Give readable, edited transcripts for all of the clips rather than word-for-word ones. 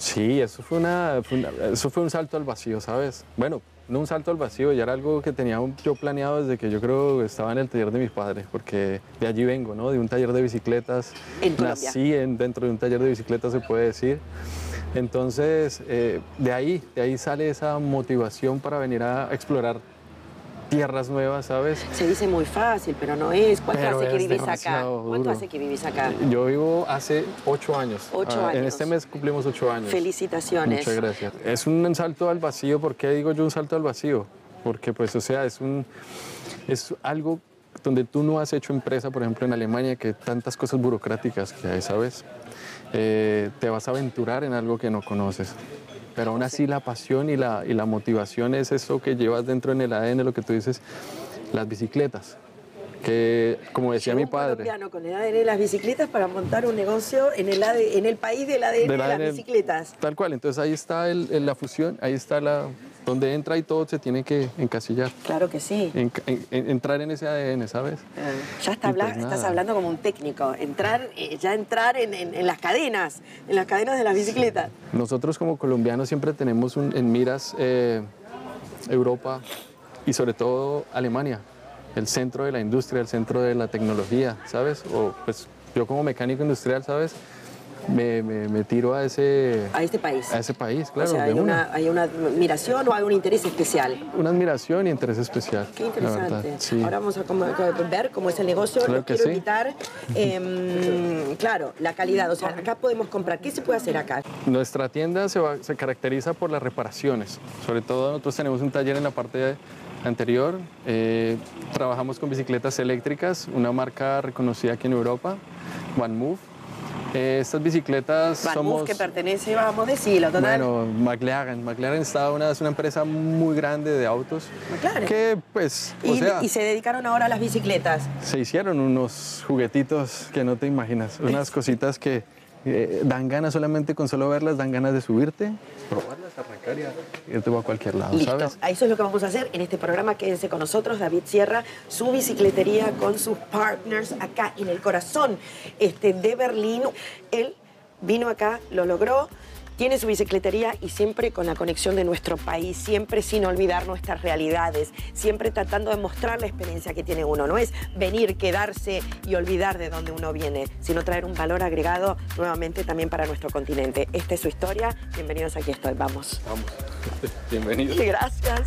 Sí, eso fue un salto al vacío, ¿sabes? Bueno, no un salto al vacío, ya era algo que tenía yo planeado desde que yo creo estaba en el taller de mis padres, porque de allí vengo, ¿no? De un taller de bicicletas. En Colombia. Nací dentro de un taller de bicicletas, se puede decir. Entonces, de ahí sale esa motivación para venir a explorar tierras nuevas, ¿sabes? Se dice muy fácil, pero no es. ¿Cuánto Pero hace que es vivís acá? demasiado ¿Cuánto duro. hace que vivís acá? Yo vivo hace 8 años. 8 años. En este mes cumplimos 8 años. Felicitaciones. Muchas gracias. Es un salto al vacío. ¿Por qué digo yo un salto al vacío? Porque, pues, o sea, es algo donde tú no has hecho empresa, por ejemplo, en Alemania, que tantas cosas burocráticas que hay, ¿sabes? Te vas a aventurar en algo que no conoces. Pero aún así la pasión y la motivación es eso que llevas dentro en el ADN, lo que tú dices, las bicicletas. Que, como decía mi padre... Un colombiano con el ADN de las bicicletas para montar un negocio en el país del ADN de las bicicletas. Tal cual, entonces ahí está la fusión, ahí está donde entra y todo se tiene que encasillar. Claro que sí. Entrar en ese ADN, ¿sabes? Ya estás hablando como un técnico, entrar en las cadenas de las bicicletas. Nosotros como colombianos siempre tenemos en miras Europa y sobre todo Alemania, el centro de la industria, el centro de la tecnología, ¿sabes? O pues yo como mecánico industrial, ¿sabes? Me tiro a ese país. A ese país, claro. O sea, hay una admiración o hay un interés especial. Una admiración y interés especial. Qué interesante. Sí. Ahora vamos a ver cómo es el negocio. Claro Los que quiero sí. invitar. Claro, la calidad. O sea, acá podemos comprar. ¿Qué se puede hacer acá? Nuestra tienda se caracteriza por las reparaciones. Sobre todo nosotros tenemos un taller en la parte anterior. Trabajamos con bicicletas eléctricas, una marca reconocida aquí en Europa, OneMove. Estas bicicletas OneMove, que pertenece, vamos a decirlo, total. Bueno, McLaren es una empresa muy grande de autos. McLaren. Que, pues, y se dedicaron ahora a las bicicletas. Se hicieron unos juguetitos que no te imaginas, unas cositas que dan ganas solamente con solo verlas, dan ganas de subirte, probarlas, arrancar y irte a cualquier lado, Listo. ¿sabes? Eso es lo que vamos a hacer en este programa. Quédense con nosotros, David Sierra, su bicicletería con sus partners acá en el corazón de Berlín. Él vino acá, lo logró, tiene su bicicletería y siempre con la conexión de nuestro país, siempre sin olvidar nuestras realidades, siempre tratando de mostrar la experiencia que tiene uno. No es venir, quedarse y olvidar de dónde uno viene, sino traer un valor agregado nuevamente también para nuestro continente. Esta es su historia. Bienvenidos, aquí estoy. Vamos. Vamos. Bienvenidos. Gracias.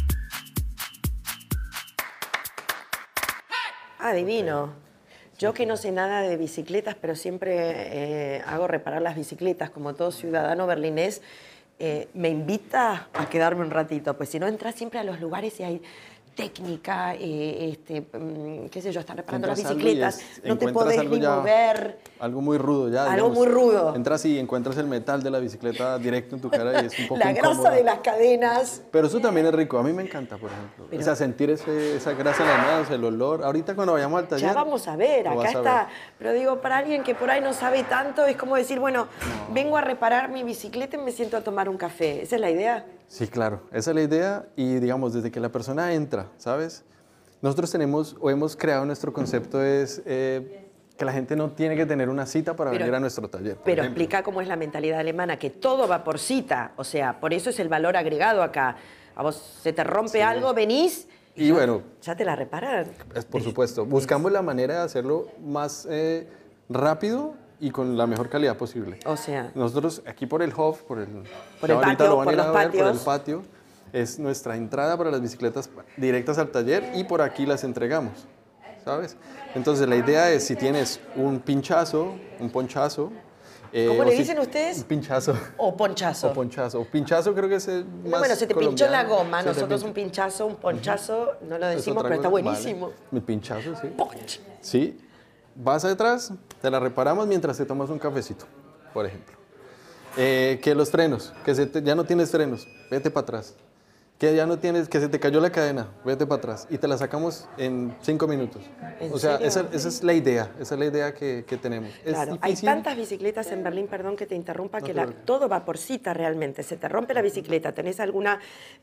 Divino. Yo que no sé nada de bicicletas, pero siempre hago reparar las bicicletas, como todo ciudadano berlinés, me invita a quedarme un ratito, pues si no entras siempre a los lugares y hay técnica, qué sé yo, están reparando las bicicletas, no te podés ni mover. Algo muy rudo ya. Algo muy rudo. Entras y encuentras el metal de la bicicleta directo en tu cara y es un poco la grasa incómodo. de las cadenas. Pero eso también es rico, a mí me encanta, por ejemplo. O sea, sentir esa grasa en las manos, el olor. Ahorita cuando vayamos al taller... Ya vamos a ver, acá está. Pero digo, para alguien que por ahí no sabe tanto, es como decir, bueno, vengo a reparar mi bicicleta y me siento a tomar un café. ¿Esa es la idea? Sí, claro, esa es la idea y digamos, desde que la persona entra, ¿sabes? Nosotros hemos creado nuestro concepto que la gente no tiene que tener una cita para venir a nuestro taller. Pero explica cómo es la mentalidad alemana, que todo va por cita, o sea, por eso es el valor agregado acá. A vos se te rompe algo, venís y bueno, ya te la reparan. Por supuesto, buscamos la manera de hacerlo más rápido y con la mejor calidad posible. O sea, nosotros aquí por el Hof, por el patio, por los patios. Por el patio, es nuestra entrada para las bicicletas directas al taller y por aquí las entregamos, ¿sabes? Entonces la idea es, si tienes un pinchazo, un ponchazo... ¿Cómo le dicen ustedes? Un pinchazo. O ponchazo. O ponchazo. O pinchazo creo que es el más bueno, se te colombiano. Pinchó la goma. Nosotros un pinchazo, un ponchazo, no lo decimos, pero está buenísimo. Vale. Mi pinchazo, sí. Ponch. Sí. Vas atrás, te la reparamos mientras te tomas un cafecito, por ejemplo. Que los frenos, ya no tienes frenos, vete para atrás. Que se te cayó la cadena, vete para atrás. Y te la sacamos en 5 minutos. O sea, esa es la idea, que tenemos. Claro, hay tantas bicicletas en Berlín, perdón que te interrumpa, que todo va por cita realmente. Se te rompe la bicicleta, tenés alguna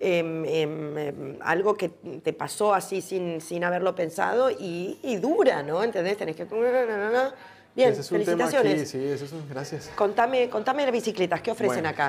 algo que te pasó así sin haberlo pensado y dura, ¿no? ¿Entendés? Tenés que... Bien, ese es un felicitaciones. tema aquí, sí, eso es gracias. Contame las bicicletas, ¿qué ofrecen acá?